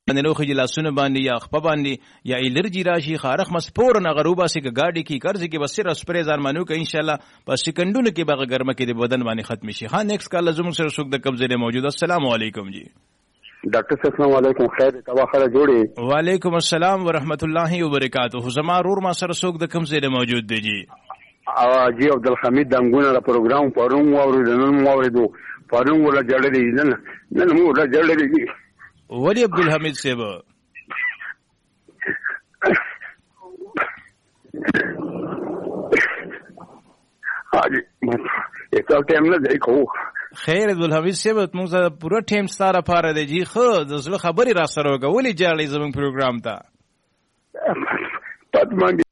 باندې نو خو لاسونه باندې یا خپه باندې یا الرجی راشي خارخ مسپور نه غروبا سي ګاډي کی قرض کی بس سره سپری ځان مانو ک ان شاء الله په سکندونو کې به ګرمه کې د بدن باندې ختم شي. ها نیکست کال زموږ سره څوک د قبضه موجود. السلام علیکم جی ډاکټر صاحب السلام علیکم. خیر تبا خره جوړي. وعلیکم السلام ورحمت الله وبرکاتہ. زما رور ما سره څوک د قبضه موجود دی جی. جی عبدالحمید دنګونه د پروګرام پرون واورید نن واوریدو پرون ولا جړلې نن مو ولا جړلې ولی عبدالحمید صاحب حاجی ایسا ټیم نه دی کو. خیر عبدالحمید صاحب موږ پورا ټیم ستاره پاره دی جی. خو د زړه خبري را سره وکولې جړلې زموږ پروګرام ته پد